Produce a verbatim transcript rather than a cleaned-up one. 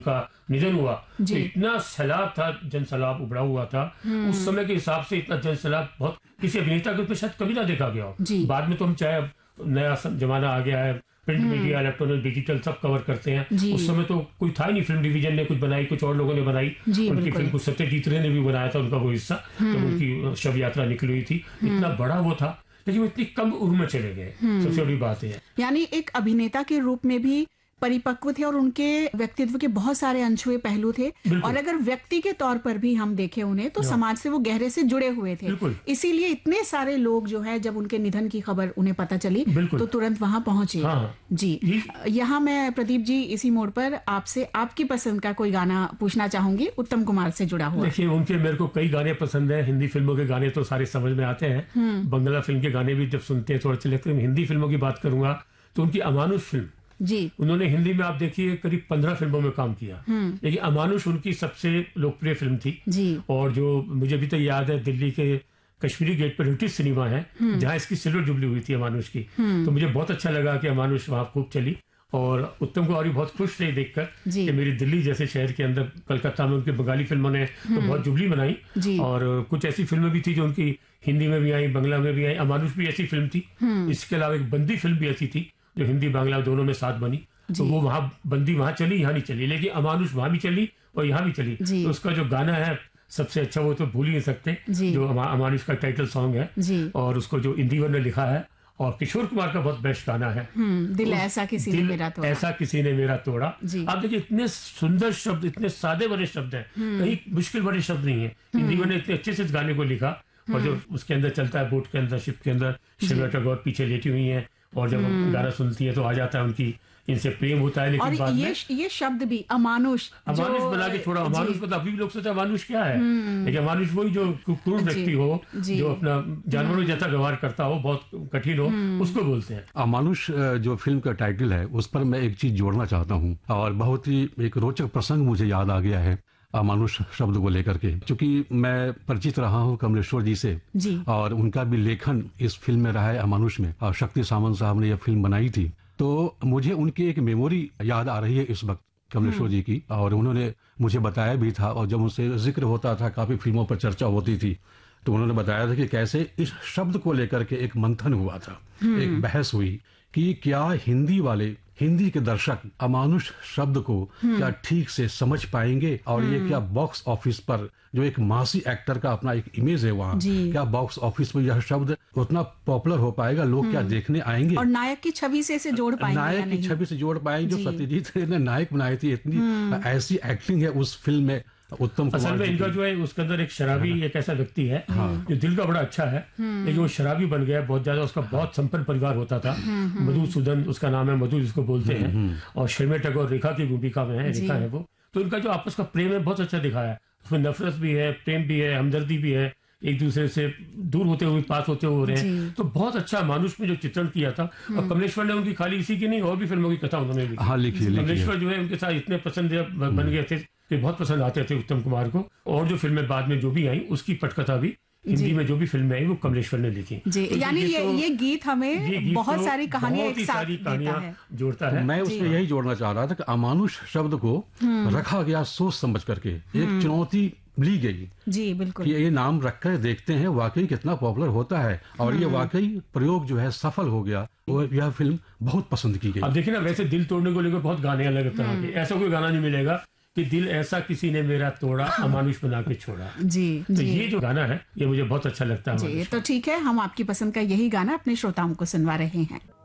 का निधन हुआ तो इतना सैलाब था, जन सैलाब उबड़ा हुआ था उस समय के हिसाब से। इतना जन सैलाब बहुत किसी अभिनेता के ऊपर शायद कभी ना देखा गया हो। बाद में तो हम चाहे नया जमाना आ गया है, प्रिंट मीडिया, इलेक्ट्रॉनिक, डिजिटल सब कवर करते हैं। उस समय तो कोई था ही नहीं, फिल्म डिवीजन ने कुछ बनाई, कुछ और लोगों ने बनाई। उनकी फिल्म कुछ सत्यजीत रे ने भी बनाया था, उनका वो हिस्सा जब उनकी शव यात्रा निकली हुई थी। इतना बड़ा वो था, लेकिन वो इतनी कम उम्र में चले गए, सबसे बड़ी बात है। यानी एक अभिनेता के रूप में भी परिपक्व थे और उनके व्यक्तित्व के बहुत सारे अनछुए पहलू थे। और अगर व्यक्ति के तौर पर भी हम देखें उन्हें तो समाज से वो गहरे से जुड़े हुए थे। इसीलिए इतने सारे लोग जो है जब उनके निधन की खबर उन्हें पता चली तो तुरंत वहां पहुंचे। हाँ। जी, यहाँ मैं प्रदीप जी इसी मोड़ पर आपसे आपकी पसंद का कोई गाना पूछना चाहूंगी, उत्तम कुमार से जुड़ा हुआ। देखिए, उनके मेरे को कई गाने पसंद है। हिंदी फिल्मों के गाने तो सारे समझ में आते हैं, बंगला फिल्म के गाने भी जब सुनते हैं थोड़ा अच्छे लगते हैं। हिंदी फिल्मों की बात करूंगा तो उनकी अमानुष फिल्म जी, उन्होंने हिंदी में आप देखिए करीब पंद्रह फिल्मों में काम किया, लेकिन अमानुष उनकी सबसे लोकप्रिय फिल्म थी जी। और जो मुझे भी तो याद है, दिल्ली के कश्मीरी गेट पर ब्रिटिश सिनेमा है जहां इसकी सिल्वर जुबली हुई थी अमानुष की। तो मुझे बहुत अच्छा लगा कि अमानुष वहां खूब चली और उत्तम कुमार भी बहुत खुश थे देखकर कि मेरी दिल्ली जैसे शहर के अंदर, कलकत्ता में उनकी बंगाली फिल्मों ने तो बहुत जुबली बनाई और कुछ ऐसी फिल्में भी थी जो उनकी हिंदी में भी आई, बंगला में भी आई। अमानुष भी ऐसी फिल्म थी। इसके अलावा एक बंदी फिल्म भी ऐसी थी जो हिंदी बांग्ला दोनों में साथ बनी। तो वो वहां बंदी वहां चली, यहाँ नहीं चली, लेकिन अमानुष वहां भी चली और यहाँ भी चली। तो उसका जो गाना है सबसे अच्छा वो तो भूल ही नहीं सकते, जो अमानुष का टाइटल सॉन्ग है और उसको जो इंदिवर ने लिखा है और किशोर कुमार का बहुत बेस्ट गाना है, दिल ऐसा किसी ने मेरा तोड़ा। ऐसा किसी ने मेरा तोड़ा। आप देखिए इतने सुंदर शब्द, इतने सादे बड़े शब्द हैं, कहीं मुश्किल बड़े शब्द नहीं है। इंदिवर ने इतने अच्छे से इस गाने को लिखा और जो उसके अंदर चलता है, बोट के अंदर, शिप के अंदर शिमला टैगोर पीछे लेटी हुई है और जब गाना सुनती है तो आ जाता है उनकी, इनसे प्रेम होता है। लेकिन और बाद ये में ये शब्द भी अमानुष अमानुष बना के छोड़ा। अमानुष मतलब अभी भी लोग सोचते हैं अमानुष क्या है, लेकिन अमानुष वही जो क्रूर व्यक्ति हो, जो अपना जानवरों जैसा व्यवहार करता हो, बहुत कठिन हो, उसको बोलते हैं अमानुष। जो फिल्म का टाइटल है उस पर मैं एक चीज जोड़ना चाहता हूँ और बहुत ही एक रोचक प्रसंग मुझे याद आ गया है अमानुष शब्द को लेकर के, क्योंकि मैं परिचित रहा हूँ कमलेश्वर जी से जी। और उनका भी लेखन इस फिल्म में रहा है अमानुष में, और शक्ति सामंत साहब ने यह फिल्म बनाई थी। तो मुझे उनकी एक मेमोरी याद आ रही है इस वक्त कमलेश्वर जी की, और उन्होंने मुझे बताया भी था और जब उनसे जिक्र होता था, काफी फिल्मों पर चर्चा होती थी, तो उन्होंने बताया था कि कैसे इस शब्द को लेकर के एक मंथन हुआ था, एक बहस हुई कि क्या हिंदी वाले, हिंदी के दर्शक अमानुष शब्द को क्या ठीक से समझ पाएंगे और ये क्या बॉक्स ऑफिस पर, जो एक मासी एक्टर का अपना एक इमेज है वहाँ, क्या बॉक्स ऑफिस पर यह शब्द उतना पॉपुलर हो पाएगा, लोग क्या देखने आएंगे और नायक की छवि से इसे जोड़ पाएंगे, नायक की छवि से जोड़ पाएंगे। जो सत्यजीत रे ने नायक बनाई थी, इतनी ऐसी एक्टिंग है उस फिल्म में उत्तम कुमार। असल में इनका जो है उसके अंदर एक शराबी एक ऐसा व्यक्ति है जो दिल का बड़ा अच्छा है, लेकिन वो शराबी बन गया बहुत ज्यादा। उसका बहुत संपन्न परिवार होता था, मधुसूदन उसका नाम है, मधु जिसको बोलते हैं, और शर्मा टैगोर रेखा की भूमिका में है, रेखा है वो। तो इनका जो आपस का प्रेम है बहुत अच्छा दिखाया है, उसमें नफरत भी है, प्रेम भी है, हमदर्दी भी है, एक दूसरे से दूर होते हुए पास होते हो रहे हैं। तो बहुत अच्छा मानुष में जो चित्रण किया था। और कमलेश्वर ने उनकी खाली इसी की नहीं, और भी फिल्मों की कथा उन्होंने लिखी। हाँ, लिखी कमलेश्वर जो है उनके साथ इतने पसंद बन गए थे कि बहुत पसंद आते थे उत्तम कुमार को। और जो फिल्में बाद में जो भी आई उसकी पटकथा भी हिंदी में जो भी फिल्में आई वो कमलेश्वर ने लिखी। जी, तो यानी ये ये गीत हमें ये गीत बहुत तो सारी कहानियां एक साथ देता है, जोड़ता है। मैं उसमें यही जोड़ना चाह रहा था कि अमानुष शब्द को रखा गया सोच समझ करके, एक चुनौती ली गई जी, बिल्कुल, कि ये नाम रखकर देखते हैं वाकई कितना पॉपुलर होता है, और ये वाकई प्रयोग जो है सफल हो गया और यह फिल्म बहुत पसंद की गई। अब देखिए ना, वैसे दिल तोड़ने को लेकर बहुत गाने अलग तरह के, ऐसा कोई गाना नहीं मिलेगा कि दिल ऐसा किसी ने मेरा तोड़ा, अमानुष बना के छोड़ा। जी, तो जी। ये जो गाना है ये मुझे बहुत अच्छा लगता है। जी, तो ठीक है, हम आपकी पसंद का यही गाना अपने श्रोताओं को सुनवा रहे हैं।